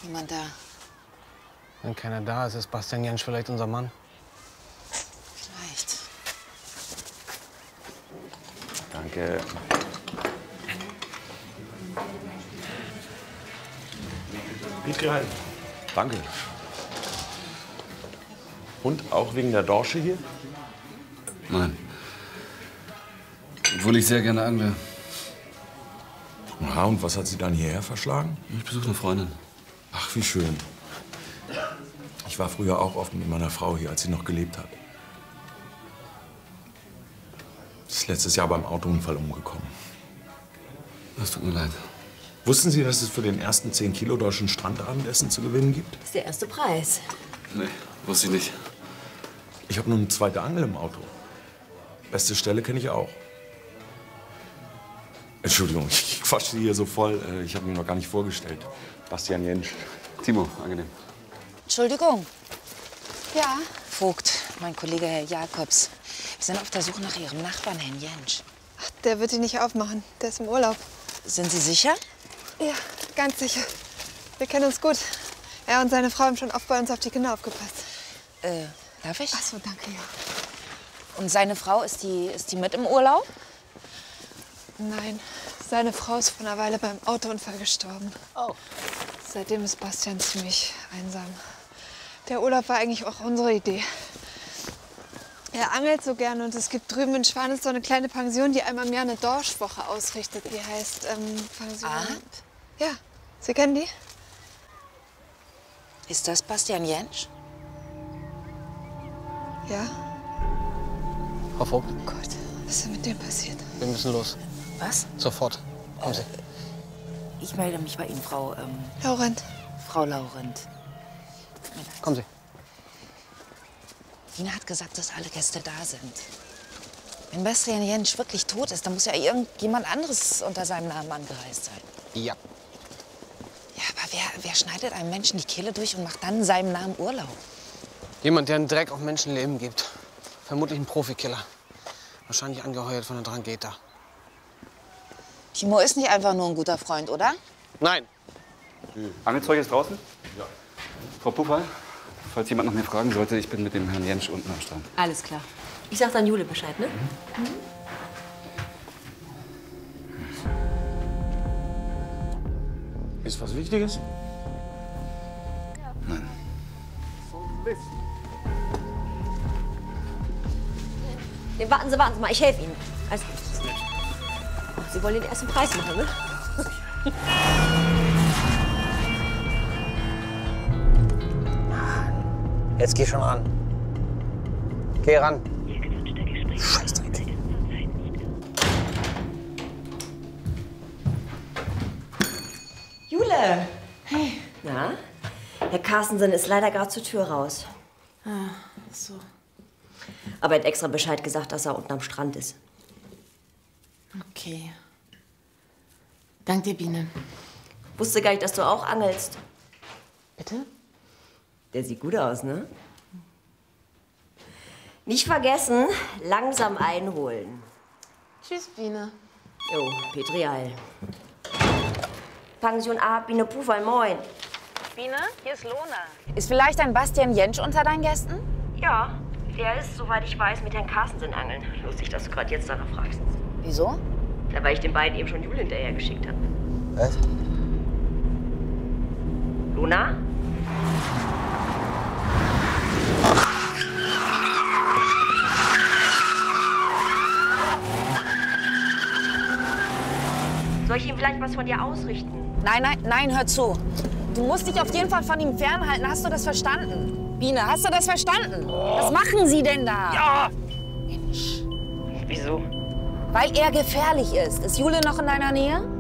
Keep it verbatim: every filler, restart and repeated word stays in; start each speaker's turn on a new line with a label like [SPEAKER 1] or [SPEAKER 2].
[SPEAKER 1] Niemand da.
[SPEAKER 2] Wenn keiner da ist, ist Bastian Jentsch vielleicht unser Mann.
[SPEAKER 1] Vielleicht.
[SPEAKER 3] Danke. Petri halten. Danke. Und auch wegen der Dorsche hier?
[SPEAKER 4] Nein. Obwohl ich sehr gerne angle.
[SPEAKER 3] Aha, und was hat Sie dann hierher verschlagen?
[SPEAKER 4] Ich besuche eine Freundin.
[SPEAKER 3] Ach, wie schön. Ich war früher auch oft mit meiner Frau hier, als sie noch gelebt hat. Sie ist letztes Jahr beim Autounfall umgekommen.
[SPEAKER 4] Das tut mir leid.
[SPEAKER 3] Wussten Sie, dass es für den ersten zehn Kilo deutschen Strandabendessen zu gewinnen gibt?
[SPEAKER 5] Das ist der erste Preis.
[SPEAKER 4] Nee, wusste ich nicht.
[SPEAKER 3] Ich habe nun eine zweite Angel im Auto. Beste Stelle kenne ich auch. Entschuldigung, ich quatsche Sie hier so voll. Ich habe mich noch gar nicht vorgestellt. Bastian Jentsch.
[SPEAKER 4] Timo, angenehm.
[SPEAKER 1] Entschuldigung.
[SPEAKER 5] Ja?
[SPEAKER 1] Vogt, mein Kollege Herr Jakobs. Wir sind auf der Suche nach Ihrem Nachbarn, Herrn Jentsch.
[SPEAKER 5] Ach, der wird ihn nicht aufmachen. Der ist im Urlaub.
[SPEAKER 1] Sind Sie sicher?
[SPEAKER 5] Ja, ganz sicher. Wir kennen uns gut. Er und seine Frau haben schon oft bei uns auf die Kinder aufgepasst.
[SPEAKER 1] Äh, darf ich?
[SPEAKER 5] Ach so, danke, ja.
[SPEAKER 1] Und seine Frau, ist die, ist die mit im Urlaub?
[SPEAKER 5] Nein, seine Frau ist vor einer Weile beim Autounfall gestorben.
[SPEAKER 1] Oh.
[SPEAKER 5] Seitdem ist Bastian ziemlich einsam. Der Urlaub war eigentlich auch unsere Idee. Er angelt so gern und es gibt drüben in Schwanitz so eine kleine Pension, die einmal im Jahr eine Dorschwoche ausrichtet. Die heißt ähm, Pension.
[SPEAKER 1] Ah.
[SPEAKER 5] Ja, Sie kennen die?
[SPEAKER 1] Ist das Bastian Jentsch?
[SPEAKER 5] Ja.
[SPEAKER 2] Frau Vogt,
[SPEAKER 5] Oh Gott, was ist denn mit dem passiert?
[SPEAKER 2] wir müssen los.
[SPEAKER 1] Was?
[SPEAKER 2] Sofort. Kommen Sie.
[SPEAKER 1] Ich melde mich bei Ihnen, Frau, ähm,
[SPEAKER 5] Laurent.
[SPEAKER 1] Frau Laurent. Tut mir leid.
[SPEAKER 2] Kommen Sie.
[SPEAKER 1] Dina hat gesagt, dass alle Gäste da sind. Wenn Bastian Jentsch wirklich tot ist, dann muss ja irgendjemand anderes unter seinem Namen angereist sein.
[SPEAKER 2] Ja.
[SPEAKER 1] Ja, aber wer, wer schneidet einem Menschen die Kehle durch und macht dann in seinem Namen Urlaub?
[SPEAKER 2] Jemand, der einen Dreck auf Menschenleben gibt. Vermutlich ein Profikiller. Wahrscheinlich angeheuert von der Drangheta.
[SPEAKER 1] Timo ist nicht einfach nur ein guter Freund, oder?
[SPEAKER 2] Nein.
[SPEAKER 4] Angelzeug ist draußen? Ja. Frau Puffal, falls jemand noch mehr fragen sollte, ich bin mit dem Herrn Jentsch unten am Strand.
[SPEAKER 5] Alles klar. Ich sag dann Jule Bescheid, ne? Mhm.
[SPEAKER 3] Ist was Wichtiges?
[SPEAKER 4] Nein.
[SPEAKER 6] Nee, warten Sie, warten Sie mal, ich helfe Ihnen. Also, Sie wollen den ersten Preis machen, ne?
[SPEAKER 2] Jetzt geh schon ran. Geh ran. Scheißdreck.
[SPEAKER 6] Jule! Hey. Na? Herr Carstensen ist leider gerade zur Tür raus.
[SPEAKER 1] Ah, so.
[SPEAKER 6] Aber er hat extra Bescheid gesagt, dass er unten am Strand ist.
[SPEAKER 1] Okay. Dank dir, Biene.
[SPEAKER 6] Wusste gar nicht, dass du auch angelst.
[SPEAKER 1] Bitte?
[SPEAKER 6] Der sieht gut aus, ne? Nicht vergessen, langsam einholen.
[SPEAKER 1] Tschüss, Biene.
[SPEAKER 6] Jo, Petri Heil. Pension A, Biene Puffal, moin.
[SPEAKER 1] Biene, hier ist Lona. Ist vielleicht ein Bastian Jentsch unter deinen Gästen?
[SPEAKER 6] Ja, der ist, soweit ich weiß, mit Herrn Carstensen angeln. Lustig, dass du gerade jetzt danach fragst.
[SPEAKER 1] Wieso?
[SPEAKER 6] Da, weil ich den beiden eben schon Jule hinterher geschickt habe.
[SPEAKER 2] Was?
[SPEAKER 6] Luna? Soll ich ihm vielleicht was von dir ausrichten?
[SPEAKER 1] Nein, nein, nein, hör zu. Du musst dich auf jeden Fall von ihm fernhalten. Hast du das verstanden? Biene, hast du das verstanden? Was machen Sie denn da?
[SPEAKER 6] Ja!
[SPEAKER 1] Mensch.
[SPEAKER 6] Wieso?
[SPEAKER 1] Weil er gefährlich ist. Ist Jule noch in deiner Nähe?